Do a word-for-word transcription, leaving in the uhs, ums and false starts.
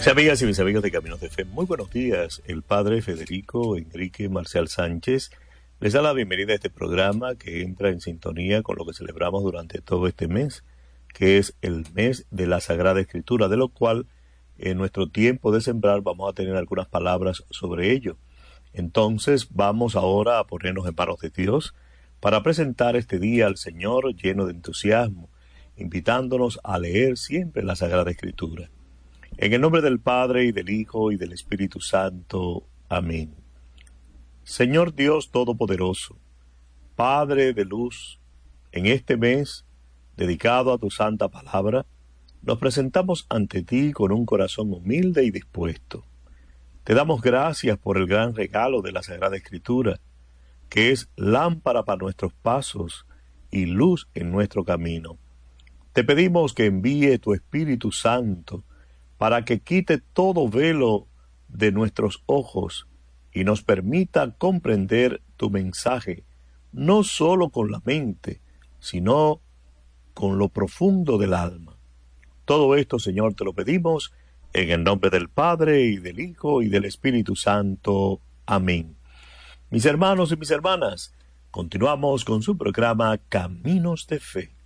Mis amigas y mis amigos de Caminos de Fe, muy buenos días. El padre Federico Enrique Marcial Sánchez les da la bienvenida a este programa que entra en sintonía con lo que celebramos durante todo este mes, que es el mes de la Sagrada Escritura, de lo cual en nuestro tiempo de sembrar vamos a tener algunas palabras sobre ello. Entonces vamos ahora a ponernos en manos de Dios para presentar este día al Señor lleno de entusiasmo, invitándonos a leer siempre la Sagrada Escritura. En el nombre del Padre, y del Hijo, y del Espíritu Santo. Amén. Señor Dios Todopoderoso, Padre de luz, en este mes dedicado a tu santa palabra, nos presentamos ante ti con un corazón humilde y dispuesto. Te damos gracias por el gran regalo de la Sagrada Escritura, que es lámpara para nuestros pasos y luz en nuestro camino. Te pedimos que envíe tu Espíritu Santo para que quite todo velo de nuestros ojos y nos permita comprender tu mensaje, no solo con la mente, sino con lo profundo del alma. Todo esto, Señor, te lo pedimos en el nombre del Padre, y del Hijo, y del Espíritu Santo. Amén. Mis hermanos y mis hermanas, continuamos con su programa Caminos de Fe.